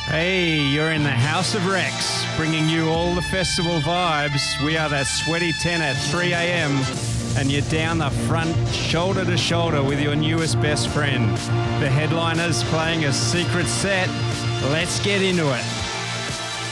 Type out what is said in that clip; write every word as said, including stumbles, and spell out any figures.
Hey, you're in the House of Rex, bringing you all the festival vibes. We are that Sweaty ten at three a.m. and you're down the front, shoulder to shoulder with your newest best friend. The headliner's playing a secret set. Let's get into it.